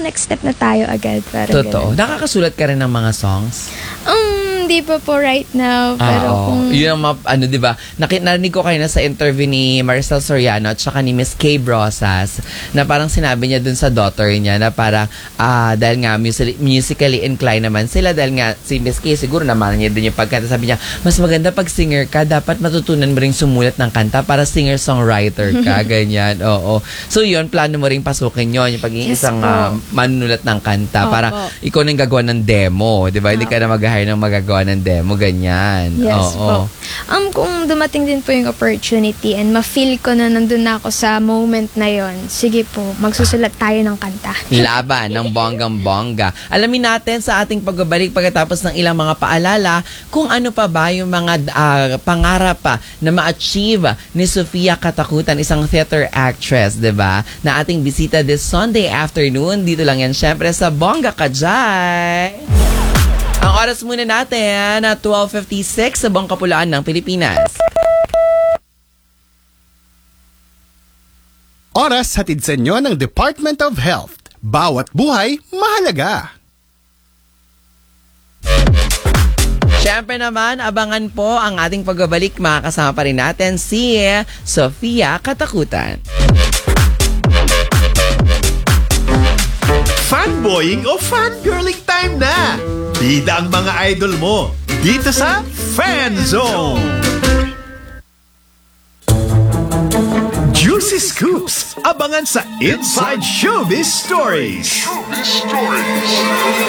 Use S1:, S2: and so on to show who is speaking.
S1: next step na tayo agad. Parang
S2: Totoo.
S1: ganun.
S2: Nakakasulat ka rin ng mga songs?
S1: Hindi pa po right now. Pero kung...
S2: Yun ang di ba? Narinig ko kayo na sa interview ni Maricel Soriano at saka ni Miss Kay Brosas na parang sinabi niya dun sa daughter niya na parang dahil nga musically inclined naman sila, dahil nga si Miss Kay siguro naman niya din yung pagkanta. Sabi niya, mas maganda pag singer ka, dapat matutunan mo ring sumulat ng kanta para singer-songwriter ka. Ganyan. Oo. So yun, plano mo ring pasukin yun, yung pagiging isang manunulat ng kanta. Para ikaw nang gagawa ng demo. Di ba? Hindi ka na mag-hire ng magagawa ng demo, ganyan.
S1: Yes po. Kung dumating din po yung opportunity and ma-feel ko na nandun na ako sa moment na yon, sige po, magsusulat tayo ng kanta.
S2: Laban ng bonggang-bongga. Alamin natin sa ating pagbabalik pagkatapos ng ilang mga paalala kung ano pa ba yung mga pangarap pa na ma-achieve ni Sofia Katakutan, isang theater actress, diba? Na ating bisita this Sunday afternoon. Dito lang yan syempre sa Bongga Kajay. Ang oras muna natin na 12:56 sa buong kapulaan ng Pilipinas.
S3: Oras hatid sa inyo ng Department of Health. Bawat buhay, mahalaga.
S2: Siyempre naman, abangan po ang ating pagbabalik. Makakasama pa rin natin si Sofia Katakutan.
S4: Fanboying o fangirling time na! Bida ang mga idol mo dito sa Fan Zone! Juicy Scoops! Abangan sa Inside Showbiz Stories!